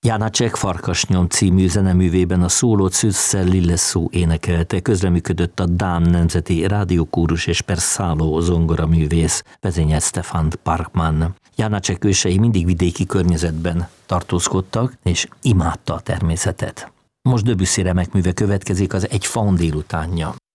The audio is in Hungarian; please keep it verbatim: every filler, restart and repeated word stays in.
Jánácsek Farkasnyom című zeneművében a szólót Szüsszel Lilleszó énekelte, közreműködött a Dán Nemzeti Rádiókórus és Perszáló zongoraművész, vezényelt Stefan Parkman. Jánácsek ősei mindig vidéki környezetben tartózkodtak, és imádta a természetet. Most Debussy remek műve következik, az Egy faun délutánja.